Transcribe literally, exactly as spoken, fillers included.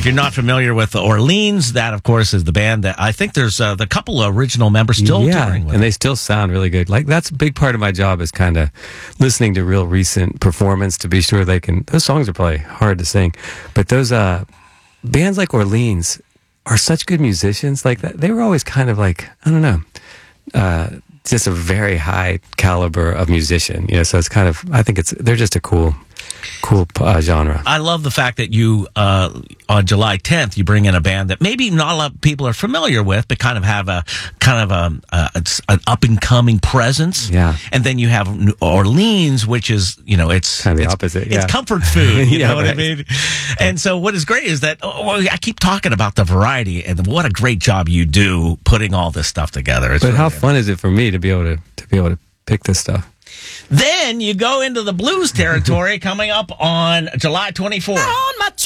If you're not familiar with the Orleans, that, of course, is the band that I think there's uh, the couple of original members still yeah, touring with. And they still sound really good. Like, that's a big part of my job is kind of listening to real recent performance to be sure they can. Those songs are probably hard to sing, but those uh, bands like Orleans are such good musicians. Like, that, they were always kind of like, I don't know, uh, just a very high caliber of musician. You know, so it's kind of, I think it's, they're just a cool, cool uh, genre. I love the fact that you, uh, on July tenth, you bring in a band that maybe not a lot of people are familiar with, but kind of have a, kind of a, a it's an up-and-coming presence. Yeah. And then you have New Orleans, which is, you know, it's... Kind of the it's, opposite, yeah. It's comfort food, you Yeah, know what right. I mean? And so what is great is that, oh, I keep talking about the variety, and what a great job you do putting all this stuff together. It's But really how amazing. fun is it for me to be able to, to be able to pick this stuff? Then you go into the blues territory coming up on July twenty-fourth.